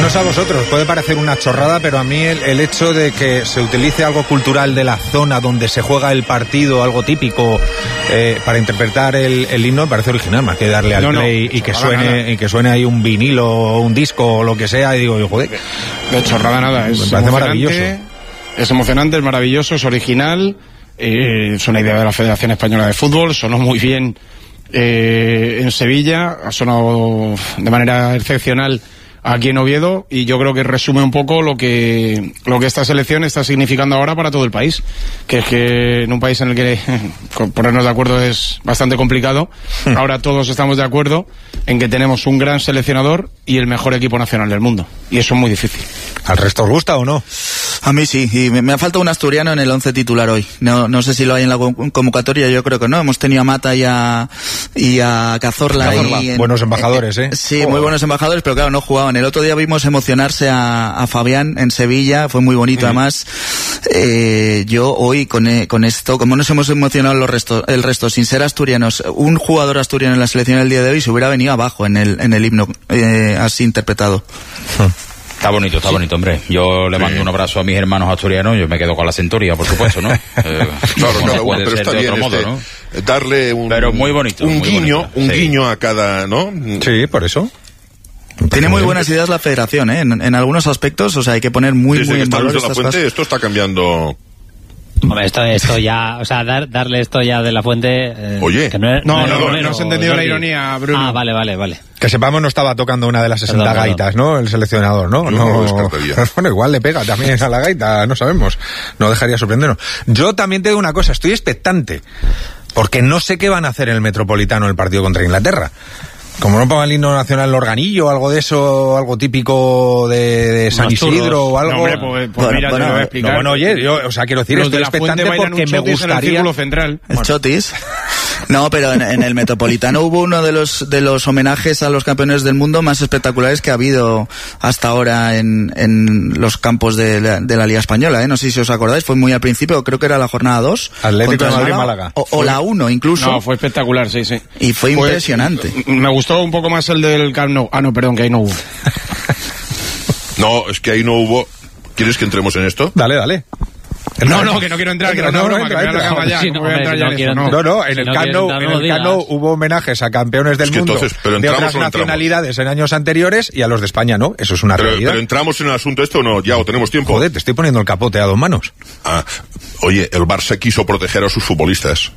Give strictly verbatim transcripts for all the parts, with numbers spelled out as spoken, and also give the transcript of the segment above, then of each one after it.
No sé a vosotros, puede parecer una chorrada, pero a mí el, el hecho de que se utilice algo cultural de la zona donde se juega el partido, algo típico, eh, para interpretar el, el himno, me parece original, más que darle al no, play no, y que suene nada. y que suene ahí un vinilo o un disco o lo que sea, y digo, joder. De chorrada nada, es me parece maravilloso. Es emocionante, es maravilloso, es original, eh, es una idea de la Federación Española de Fútbol, sonó muy bien eh, en Sevilla, ha sonado de manera excepcional aquí en Oviedo, y yo creo que resume un poco lo que lo que esta selección está significando ahora para todo el país, que es que en un país en el que ponernos de acuerdo es bastante complicado, ahora todos estamos de acuerdo en que tenemos un gran seleccionador y el mejor equipo nacional del mundo, y eso es muy difícil. ¿Al resto os gusta o no? A mí sí, y me, me ha faltado un asturiano en el once titular hoy. No no sé si lo hay en la convocatoria, yo creo que no. Hemos tenido a Mata y a, y a Cazorla. Cazorla. En, buenos embajadores, ¿eh? Sí, oh. muy buenos embajadores, pero claro, no jugaban. El otro día vimos emocionarse a, a Fabián en Sevilla, fue muy bonito, mm. además. Eh, yo hoy con, eh, con esto, como nos hemos emocionado los resto, el resto, sin ser asturianos, un jugador asturiano en la selección el día de hoy se hubiera venido abajo en el, en el himno, eh, así interpretado. Está bonito, está sí. bonito, hombre. Yo le mando sí. un abrazo a mis hermanos asturianos, yo me quedo con la centuria, por supuesto, ¿no? Eh, claro, no claro, puede pero ser está de bien otro este, modo, ¿no? Darle un, pero muy bonito, un muy guiño, bonito, un sí. guiño a cada, ¿no? Sí, por eso. Tiene muy buenas ideas la federación, ¿eh? En, en algunos aspectos, o sea, hay que poner muy, Desde muy que en está valor Luis de la estas Fuente, cosas. esto está cambiando. Hombre, esto, esto ya, o sea, dar, darle esto ya de la Fuente... Eh, Oye. Que no, es, no, no, no, no, no has entendido la ironía, Bruno. Ah, vale, vale, vale. Que sepamos, no estaba tocando una de las sesenta perdón, gaitas, perdón. ¿no? El seleccionador, ¿no? Yo no, no descartaría. Bueno, igual le pega también a la gaita, no sabemos. No dejaría sorprendernos. Yo también te digo una cosa, estoy expectante, porque no sé qué van a hacer en el Metropolitano el partido contra Inglaterra. Como no pongan el himno nacional el organillo, algo de eso, algo típico de, de San Isidro o algo. No, hombre, pues, pues bueno, mira, bueno, te lo voy a explicar. No, bueno, oye, yo, o sea, quiero decir, Los estoy de la expectante Fuente porque me gustaría. En el círculo central. El bueno. Chotis. No, pero en, en el Metropolitano hubo uno de los de los homenajes a los campeones del mundo más espectaculares que ha habido hasta ahora en, en los campos de la, de la Liga Española, ¿eh? No sé si os acordáis, fue muy al principio, creo que era la jornada dos. Atlético de Madrid, Málaga. O, o la uno incluso. No, fue espectacular, sí, sí. Y fue, fue impresionante. Me gustó un poco más el del Camp Nou. Ah, no, perdón, que ahí no hubo. No, es que ahí no hubo. ¿Quieres que entremos en esto? Dale, dale. No, no, que no quiero entrar, que no, no, no, entra, que me entra. Ya, sí, no, voy a entrar si ya no, en quiero, eso, no. No, no, en si el no Camp Nou, entrar, en no el Camp Nou hubo homenajes a campeones del es que mundo entonces, pero de otras o no nacionalidades en años anteriores y a los de España no, eso es una pero, realidad. Pero entramos en el asunto este o no, ya, o tenemos tiempo. Joder, te estoy poniendo el capote a dos manos. Ah, oye, el Barça quiso proteger a sus futbolistas.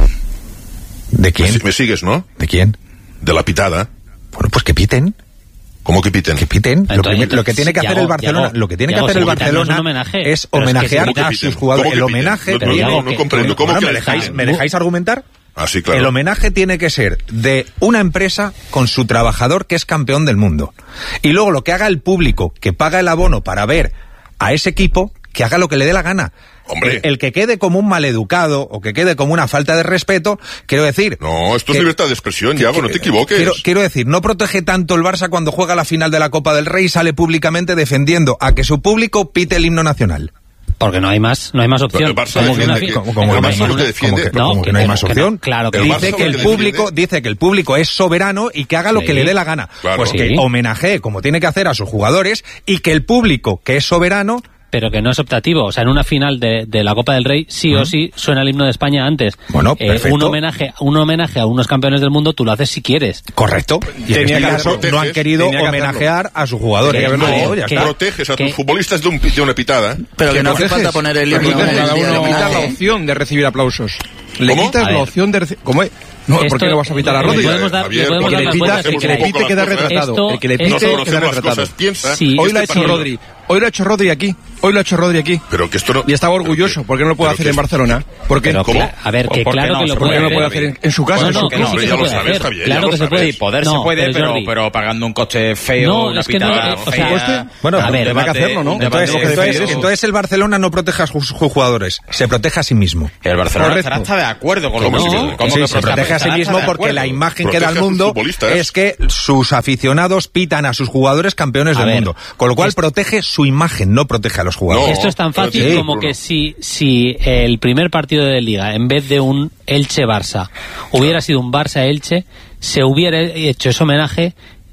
¿De quién? ¿Me, me sigues, no? ¿De quién? De la pitada. Bueno, pues que piten. ¿Cómo que piten? Que piten. Entonces, lo, primer, lo que tiene que hacer Yago, el Barcelona, Yago, lo que tiene Yago, que hacer el sí, Barcelona es, un homenaje, es pero homenajear es que a piten? sus jugadores. ¿Cómo El que homenaje. no, no, no, no, no comprendo. ¿Cómo bueno, que me dejáis, ¿Me dejáis argumentar? Ah, sí, claro. El homenaje tiene que ser de una empresa con su trabajador que es campeón del mundo. Y luego lo que haga el público, que paga el abono para ver a ese equipo, que haga lo que le dé la gana. Hombre. El, el que quede como un maleducado o que quede como una falta de respeto, quiero decir... No, esto que, es libertad de expresión, que, Yago, no te equivoques. Quiero, quiero decir, no protege tanto el Barça cuando juega la final de la Copa del Rey y sale públicamente defendiendo a que su público pite el himno nacional. Porque no hay más, no hay más opción. El Barça ¿Cómo que defiende no, que- ¿Cómo, cómo el que Barça no hay lo más- que defiende. cómo que- No, cómo que que no hay no, más que no. opción? Claro que El sí. Barça Dice lo que que el defiende- público dice que el público es soberano y que haga lo Sí. que le dé la gana. Claro. Pues que Sí. homenajee como tiene que hacer a sus jugadores y que el público que es soberano... Pero que no es optativo. O sea, en una final de, de la Copa del Rey, sí o sí suena el himno de España antes. Bueno, Eh, perfecto. un homenaje, un homenaje a unos campeones del mundo, tú lo haces si quieres. Correcto. Y en Tenía este que caso hacerlo. no han querido Tenía que homenajear a sus jugadores. Tenía que haberlo No, dicho. ya Que- está. Proteges a tus que- futbolistas de, un, de una pitada. Pero que no hace proteges? falta poner el himno Pero en el cada día del uno quitas la homenaje. opción de recibir aplausos. Le ¿Cómo? quitas A la ver. opción de recibir... ¿Cómo es? No, ¿por Esto- qué no vas a pitar a le Rodri? podemos dar- Javier, le podemos porque dar El las que vueltas pita, el que que le queráis. pite queda Esto- retratado. El que le esto- No pite conocemos queda las retratado. cosas, piensa. Sí. Hoy lo ha Este hecho partido- Rodri. Hoy lo ha hecho Rodri aquí. Hoy lo ha hecho Rodri aquí. Pero que esto no... Y estaba orgulloso. pero que- ¿Por qué no lo puede pero hacer que en es- Barcelona? ¿Por qué? Pero, ¿Cómo? cla- a ver, ¿O que por qué claro no? que lo ¿Por ¿Por puede qué no lo hacer. puede hacer en, en su casa? No, en no, su que casa? sí, que ya se lo puede sabes, hacer. Javier, Claro ya lo que se sabes. puede. Sí, poder No, se puede, pero, Jordi, pero pagando un coste feo, No, una es que no, pitada eh, o sea, fea, ¿coste? Bueno, un a ver, debate- habrá que hacerlo, ¿no? un debate Entonces, Tenemos que entonces, decidir eso. entonces el Barcelona no protege a sus, sus jugadores, se protege a sí mismo. El Barcelona Correcto. estará hasta de acuerdo con lo ¿Cómo que sí? dice. ¿Cómo Sí, que se protege a sí estará mismo hasta de porque la acuerdo? imagen Protege que da a al sus mundo futbolistas. es que sus aficionados pitan a sus jugadores campeones A del ver, mundo. Con lo cual es- protege su imagen, no protege a los jugadores. No. Esto es tan pero fácil sí, como Bruno. que si, si el primer partido de Liga, en vez de un Elche-Barça, hubiera sido un Barça-Elche, se hubiera hecho ese homenaje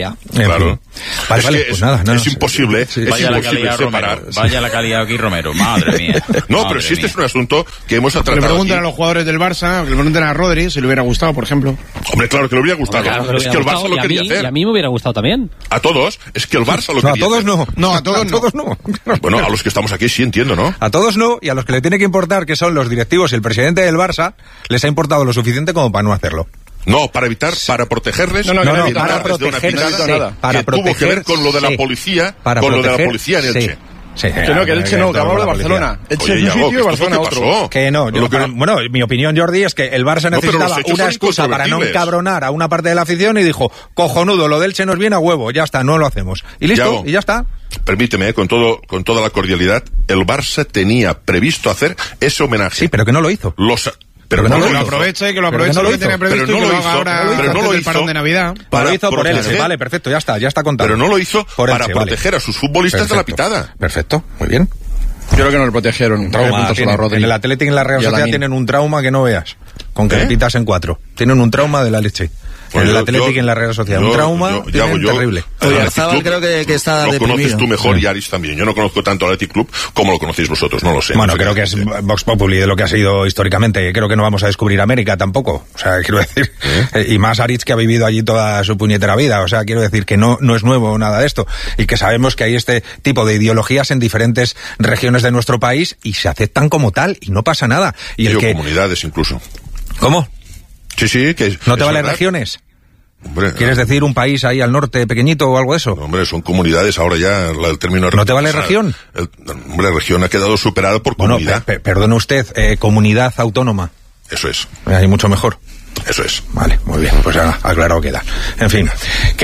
ya. Claro. Vale, es vale, que pues es, nada, no, es no, imposible, sí, es Vaya la imposible calidad separar. Romero, vaya la calidad aquí Romero, madre mía. No, No, pero si este es un asunto que hemos tratado. Le preguntan aquí. a los jugadores del Barça, le preguntan a Rodri si le hubiera gustado, por ejemplo. Hombre, claro que le hubiera gustado. Claro que le es hubiera que el Barça gustado, lo y a quería mí- hacer. Y a mí me hubiera gustado también. A todos, es que el Barça lo No, a quería todos hacer. no. No, a todos a todos no. Bueno, a los que estamos aquí sí entiendo, ¿no? A todos no, y a los que le tiene que importar, que son los directivos y el presidente del Barça, les ha importado lo suficiente como para no hacerlo. No, para evitar, para protegerles, No, no, No, no, evitar para evitarles de una protegerse, pitada nada. para que tuvo que ver con lo de la sí. policía, Para con lo de la proteger, policía en Elche. sí. Sí, Que no, que Elche no, que hablamos de Barcelona. Elche Oye, es un Iago, sitio ¿que y esto Barcelona qué otro. pasó? Que no, yo, Lo que para- no- bueno, mi opinión, Jordi, es que el Barça No, pero los necesitaba hechos una son excusa para no incontrovertibles. encabronar a una parte de la afición y dijo, cojonudo, lo del Che nos viene a huevo, ya está, no lo hacemos. Y listo, Iago, y ya está. Permíteme, eh, con todo, con toda la cordialidad, el Barça tenía previsto hacer ese homenaje. Sí, pero que no lo hizo. Los, Pero que no Que lo lo hizo. aproveche, que lo Pero que aproveche no lo lo que hizo. tiene previsto Pero no y que lo lo haga hizo, ahora pero no antes lo del hizo. parón de Navidad. Para lo hizo por proteger- Elche, vale, perfecto, ya está, ya está contado. Pero no lo hizo Por para Elche, vale. proteger a sus futbolistas de la Perfecto. pitada. Perfecto, muy bien. Yo creo que no le protegieron. Tres Trauma puntos tienen. a Rodri. En el Athletic y en la Real Y a Sociedad Lamine. tienen un trauma que no veas. Con que ¿Eh? le pitas en cuatro. Tienen un trauma de la leche. Bueno, en el yo- Athletic yo- y en la Real Sociedad. yo- un trauma yo- tienen Iago, yo- terrible. el Oye, Athletic Arzabal Club creo que- que está lo deprimido. conoces tú mejor y Aris también. Yo no conozco tanto al Athletic Club como lo conocéis vosotros, no lo sé. Bueno, No sé creo qué que es decirte. Vox Populi de lo que ha sido históricamente. Creo que no vamos a descubrir América tampoco. O sea, quiero decir, eh, y más Aritz que ha vivido allí toda su puñetera vida. O sea, quiero decir que no, no es nuevo nada de esto. Y que sabemos que hay este tipo de ideologías en diferentes regiones de nuestro país y se aceptan como tal y no pasa nada. Y el Digo, que... comunidades incluso. ¿Cómo? Sí, sí, que ¿No te es vale verdad. regiones? Hombre, ¿Quieres decir un país ahí al norte pequeñito o algo de eso? Hombre, son comunidades, ahora ya la- el término... ¿No te vale o sea, región? el- hombre, región ha quedado superada por Bueno, comunidad. pe- pe- perdone usted, eh, comunidad autónoma. Eso es, Ahí mucho mejor. eso es. Vale, muy bien, pues ya aclarado queda. En fin,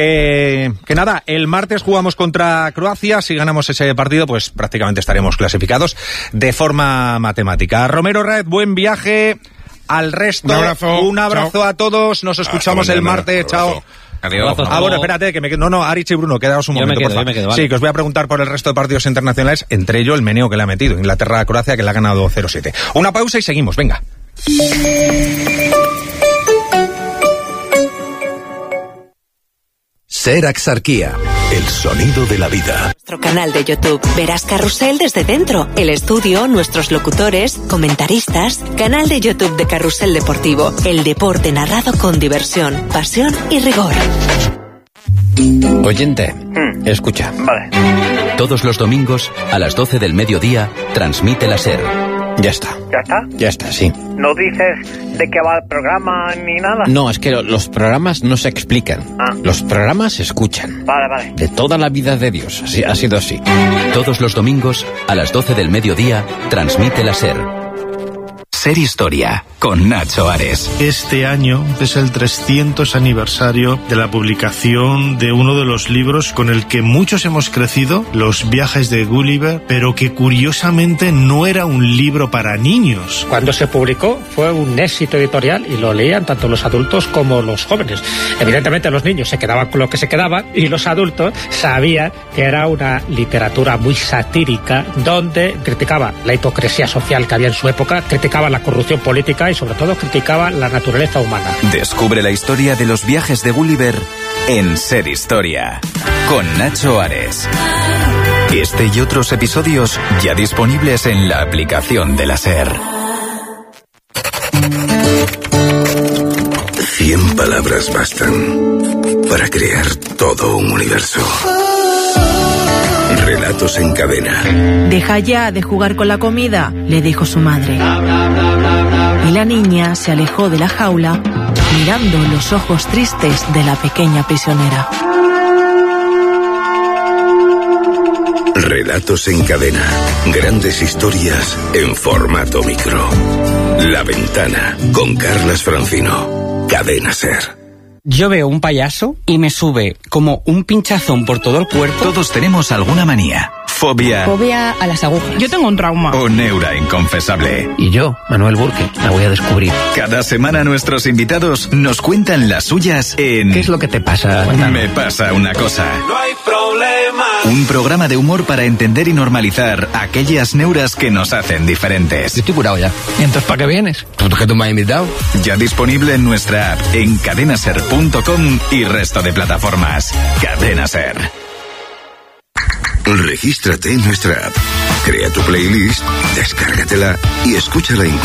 que, que nada, el martes jugamos contra Croacia, si ganamos ese partido, pues prácticamente estaremos clasificados de forma matemática. Romero Raed, buen viaje. Al resto, Un abrazo. un abrazo Chao. a todos, nos escuchamos Hasta el mañana. martes, Un chao. abrazo. Adiós. Abrazo. Ah, bueno, espérate, que me quedo- no, no, Arich y Bruno, quedaos un Yo me momento, quedo, por favor. yo me quedo, vale. Sí, que os voy a preguntar por el resto de partidos internacionales, entre ellos el meneo que le ha metido, Inglaterra-Croacia, que le ha ganado cero siete. Una pausa y seguimos, venga. Ser Axarquía, el sonido de la vida. Nuestro canal de YouTube verás Carrusel desde dentro, el estudio, nuestros locutores, comentaristas, canal de YouTube de Carrusel Deportivo, el deporte narrado con diversión, pasión y rigor. Oyente, escucha. Vale. Todos los domingos, a las doce del mediodía, transmite la SER. Ya está. ¿Ya está? Ya está, sí. ¿No dices de qué va el programa ni nada? No, es que lo- los programas no se explican. Ah. Los programas se escuchan. Vale, vale. De toda la vida de Dios. Así, ha sido así. Todos los domingos, a las doce del mediodía, transmite la SER. SER Historia, con Nacho Ares. Este año es el trescientos aniversario de la publicación de uno de los libros con el que muchos hemos crecido, Los viajes de Gulliver, pero que curiosamente no era un libro para niños. Cuando se publicó fue un éxito editorial y lo leían tanto los adultos como los jóvenes. Evidentemente los niños se quedaban con lo que se quedaban y los adultos sabían que era una literatura muy satírica donde criticaba la hipocresía social que había en su época, criticaba la corrupción política y sobre todo criticaba la naturaleza humana. Descubre la historia de los viajes de Gulliver en SER Historia, con Nacho Ares. Este y otros episodios ya disponibles en la aplicación de la SER. Cien palabras bastan para crear todo un universo. Relatos en cadena. Deja ya de jugar con la comida, le dijo su madre. Y la niña se alejó de la jaula, mirando los ojos tristes de la pequeña prisionera. Relatos en cadena. Grandes historias en formato micro. La Ventana, con Carlas Francino. Cadena SER. Yo veo un payaso y me sube como un pinchazón por todo el cuerpo. Todos tenemos alguna manía, fobia Fobia a las agujas. Yo tengo un trauma. o neura inconfesable. Y yo, Manuel Burke, la voy a descubrir. Cada semana nuestros invitados nos cuentan las suyas en... ¿Qué es lo que te pasa? Me pasa una cosa. No hay problema. Un programa de humor para entender y normalizar aquellas neuras que nos hacen diferentes. Yo estoy curado ya. ¿Y entonces para qué vienes? ¿Tú que tú me has invitado? Ya disponible en nuestra app, en cadenaser punto com y resto de plataformas. Cadena SER. Regístrate en nuestra app. Crea tu playlist, descárgatela y escúchala incluso